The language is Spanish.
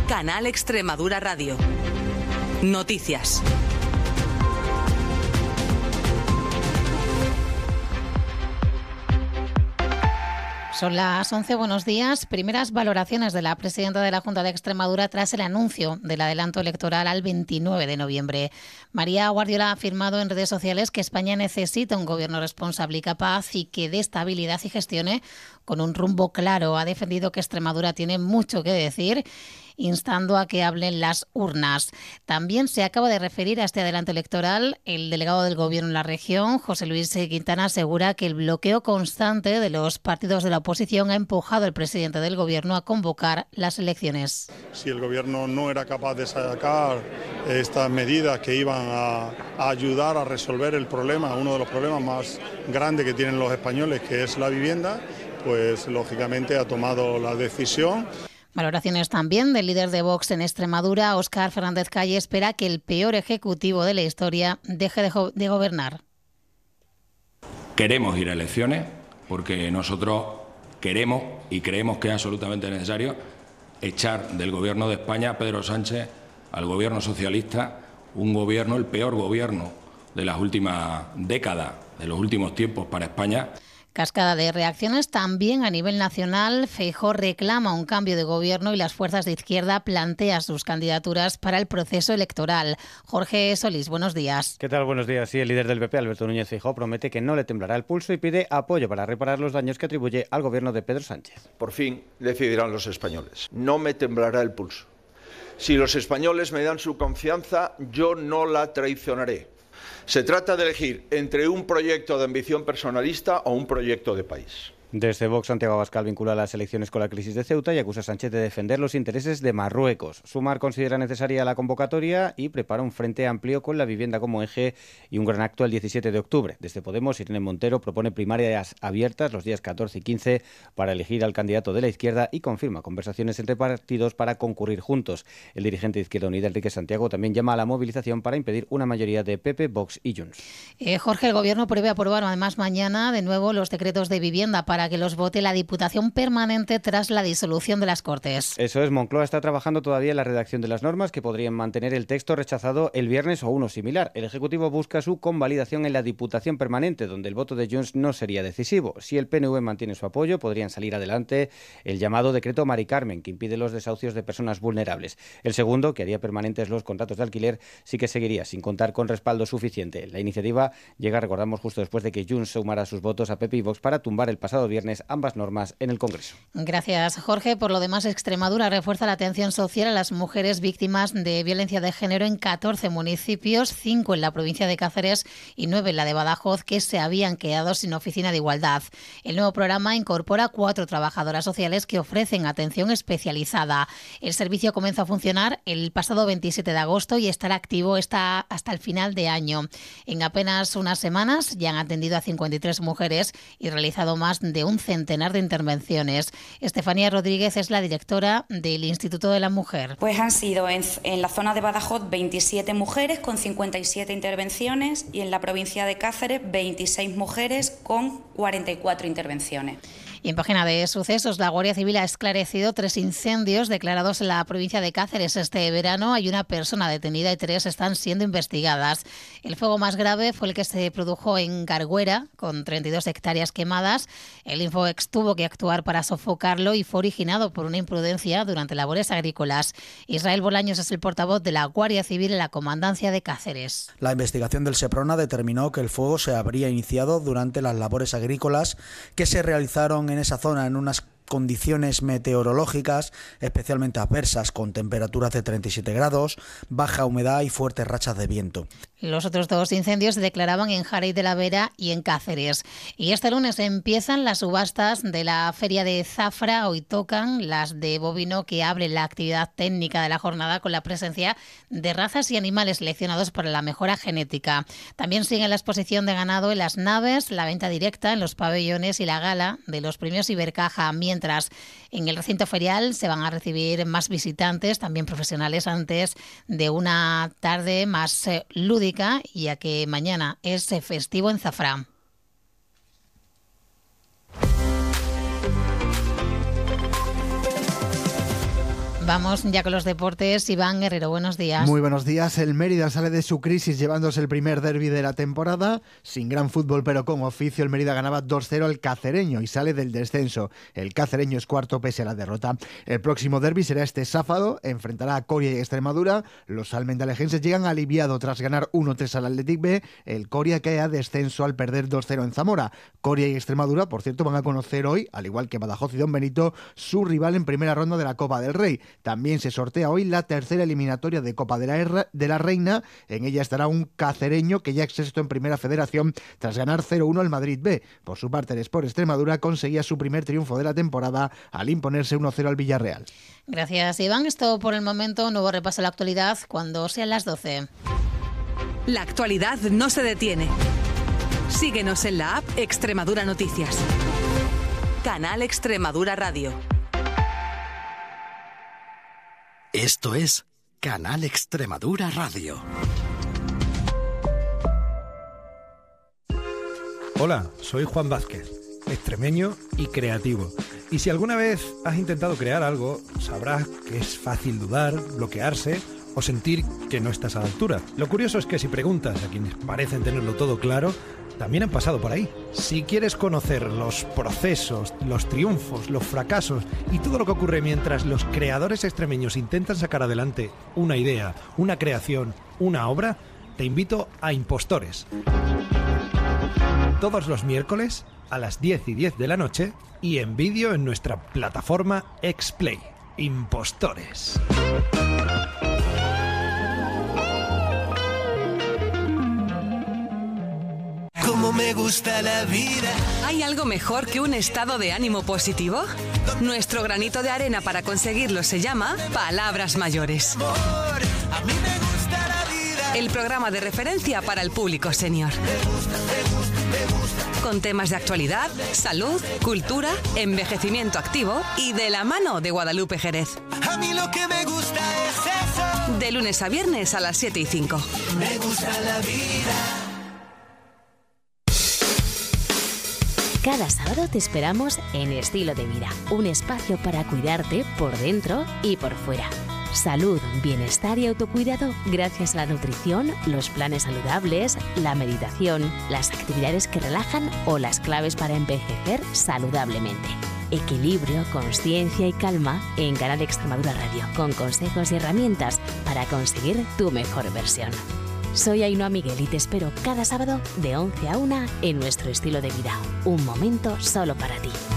Canal Extremadura Radio. Noticias. Son las 11, buenos días. Primeras valoraciones de la presidenta de la Junta de Extremadura tras el anuncio del adelanto electoral al 29 de noviembre. María Guardiola ha afirmado en redes sociales que España necesita un gobierno responsable y capaz y que dé estabilidad y gestione con un rumbo claro. Ha defendido que Extremadura tiene mucho que decir, instando a que hablen las urnas. También se acaba de referir a este adelanto electoral. El delegado del Gobierno en la región, José Luis Quintana, asegura que el bloqueo constante de los partidos de la oposición ha empujado al presidente del Gobierno a convocar las elecciones. Si el Gobierno no era capaz de sacar estas medidas que iban a ayudar a resolver el problema, uno de los problemas más grandes que tienen los españoles, que es la vivienda, pues lógicamente ha tomado la decisión. Valoraciones también del líder de Vox en Extremadura, Óscar Fernández Calle, espera que el peor ejecutivo de la historia deje de gobernar. Queremos ir a elecciones porque nosotros queremos y creemos que es absolutamente necesario echar del Gobierno de España a Pedro Sánchez, al Gobierno socialista, un gobierno, el peor gobierno de las últimas décadas, de los últimos tiempos para España. Cascada de reacciones también a nivel nacional. Feijóo reclama un cambio de gobierno y las fuerzas de izquierda plantean sus candidaturas para el proceso electoral. Jorge Solís, buenos días. ¿Qué tal? Buenos días. Sí, el líder del PP, Alberto Núñez Feijóo, promete que no le temblará el pulso y pide apoyo para reparar los daños que atribuye al gobierno de Pedro Sánchez. Por fin decidirán los españoles. No me temblará el pulso. Si los españoles me dan su confianza, yo no la traicionaré. Se trata de elegir entre un proyecto de ambición personalista o un proyecto de país. Desde Vox, Santiago Abascal vincula las elecciones con la crisis de Ceuta y acusa a Sánchez de defender los intereses de Marruecos. Sumar considera necesaria la convocatoria y prepara un frente amplio con la vivienda como eje y un gran acto el 17 de octubre. Desde Podemos, Irene Montero propone primarias abiertas los días 14 y 15 para elegir al candidato de la izquierda y confirma conversaciones entre partidos para concurrir juntos. El dirigente de Izquierda Unida, Enrique Santiago, también llama a la movilización para impedir una mayoría de PP, Vox y Junts. Jorge, el Gobierno prevé aprobar además mañana de nuevo los decretos de vivienda para que los vote la Diputación Permanente tras la disolución de las Cortes. Eso es, Moncloa está trabajando todavía en la redacción de las normas que podrían mantener el texto rechazado el viernes o uno similar. El Ejecutivo busca su convalidación en la Diputación Permanente, donde el voto de Junts no sería decisivo. Si el PNV mantiene su apoyo, podrían salir adelante el llamado decreto Mari Carmen, que impide los desahucios de personas vulnerables. El segundo, que haría permanentes los contratos de alquiler, sí que seguiría sin contar con respaldo suficiente. La iniciativa llega, recordamos, justo después de que Junts sumara sus votos a PP y Vox para tumbar el pasado viernes ambas normas en el Congreso. Gracias, Jorge. Por lo demás, Extremadura refuerza la atención social a las mujeres víctimas de violencia de género en 14 municipios, 5 en la provincia de Cáceres y 9 en la de Badajoz, que se habían quedado sin oficina de igualdad. El nuevo programa incorpora 4 trabajadoras sociales que ofrecen atención especializada. El servicio comenzó a funcionar el pasado 27 de agosto y estará activo hasta el final de año. En apenas unas semanas ya han atendido a 53 mujeres y realizado más de un centenar de intervenciones. Estefanía Rodríguez es la directora del Instituto de la Mujer. Pues han sido en la zona de Badajoz 27 mujeres con 57 intervenciones y en la provincia de Cáceres 26 mujeres con 44 intervenciones. Y en página de sucesos, la Guardia Civil ha esclarecido 3 incendios declarados en la provincia de Cáceres este verano. Hay una persona detenida y 3 están siendo investigadas. El fuego más grave fue el que se produjo en Garguera, con 32 hectáreas quemadas. El Infoex tuvo que actuar para sofocarlo y fue originado por una imprudencia durante labores agrícolas. Israel Bolaños es el portavoz de la Guardia Civil en la Comandancia de Cáceres. La investigación del Seprona determinó que el fuego se habría iniciado durante las labores agrícolas que se realizaron en esa zona en unas condiciones meteorológicas especialmente adversas, con temperaturas de 37 grados, baja humedad y fuertes rachas de viento. Los otros 2 incendios se declaraban en Jarey de la Vera y en Cáceres. Y este lunes empiezan las subastas de la Feria de Zafra. Hoy tocan las de bovino, que abre la actividad técnica de la jornada con la presencia de razas y animales seleccionados para la mejora genética. También sigue la exposición de ganado en las naves, la venta directa en los pabellones y la gala de los premios Ibercaja, mientras en el recinto ferial se van a recibir más visitantes, también profesionales, antes de una tarde más lúdica, ya que mañana es festivo en Zafra. Vamos ya con los deportes. Iván Guerrero, buenos días. Muy buenos días. El Mérida sale de su crisis llevándose el primer derbi de la temporada. Sin gran fútbol pero con oficio, el Mérida ganaba 2-0 al Cacereño y sale del descenso. El Cacereño es cuarto pese a la derrota. El próximo derbi será este sábado. Enfrentará a Coria y Extremadura. Los almendalejenses llegan aliviados tras ganar 1-3 al Athletic B. El Coria cae a descenso al perder 2-0 en Zamora. Coria y Extremadura, por cierto, van a conocer hoy, al igual que Badajoz y Don Benito, su rival en primera ronda de la Copa del Rey. También se sortea hoy la tercera eliminatoria de Copa de la Reina. En ella estará un cacereño que ya es sexto en Primera Federación tras ganar 0-1 al Madrid B. Por su parte, el Sport Extremadura conseguía su primer triunfo de la temporada al imponerse 1-0 al Villarreal. Gracias, Iván. Esto por el momento. Nuevo repaso a la actualidad cuando sean las 12. La actualidad no se detiene. Síguenos en la app Extremadura Noticias. Canal Extremadura Radio. Esto es Canal Extremadura Radio. Hola, soy Juan Vázquez, extremeño y creativo. Y si alguna vez has intentado crear algo, sabrás que es fácil dudar, bloquearse o sentir que no estás a la altura. Lo curioso es que si preguntas a quienes parecen tenerlo todo claro, también han pasado por ahí. Si quieres conocer los procesos, los triunfos, los fracasos y todo lo que ocurre mientras los creadores extremeños intentan sacar adelante una idea, una creación, una obra, te invito a Impostores. Todos los miércoles a las 10:10 de la noche y en vídeo en nuestra plataforma Xplay. Impostores. Cómo me gusta la vida. ¿Hay algo mejor que un estado de ánimo positivo? Nuestro granito de arena para conseguirlo se llama Palabras Mayores. A mí me gusta la vida. El programa de referencia para el público senior. Me gusta. Con temas de actualidad, salud, cultura, envejecimiento activo y de la mano de Guadalupe Jerez. A mí lo que me gusta es eso. De lunes a viernes a las 7:05. Me gusta la vida. Cada sábado te esperamos en Estilo de Vida, un espacio para cuidarte por dentro y por fuera. Salud, bienestar y autocuidado gracias a la nutrición, los planes saludables, la meditación, las actividades que relajan o las claves para envejecer saludablemente. Equilibrio, consciencia y calma en Canal Extremadura Radio, con consejos y herramientas para conseguir tu mejor versión. Soy Ainhoa Miguel y te espero cada sábado de 11 a 1 en nuestro Estilo de Vida. Un momento solo para ti.